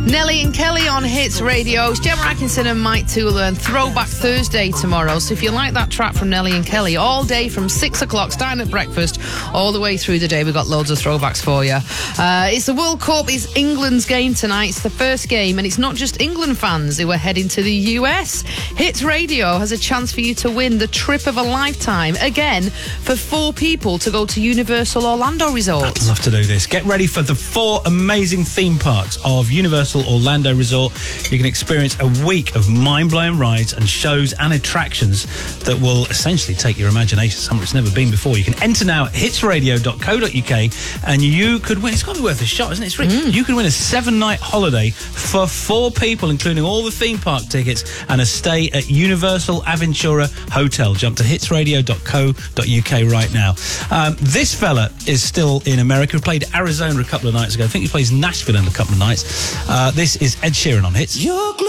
Nelly and Kelly on Hits Radio. It's Gemma Atkinson and Mike Toolan. Throwback Thursday tomorrow. So if you like that track from Nelly and Kelly, all day from 6 o'clock, starting at breakfast, all the way through the day, we've got loads of throwbacks for you. It's the World Cup. It's England's game tonight. It's the first game, and it's not just England fans who are heading to the US. Hits Radio has a chance for you to win the trip of a lifetime, again, for 4 people to go to Universal Orlando Resort. I'd love to do this. Get ready for the 4 amazing theme parks of Universal Orlando Resort. You can experience a week of mind-blowing rides and shows and attractions that will essentially take your imagination somewhere it's never been before. You can enter now at hitsradio.co.uk and you could win. It's got to be worth a shot, isn't it? It's free. You can win a 7-night holiday for 4 people, including all the theme park tickets and a stay at Universal Aventura Hotel. Jump to hitsradio.co.uk right now. This fella is still in America. He played Arizona a couple of nights ago. I think he plays Nashville in a couple of nights. This is Ed Sheeran on Hits.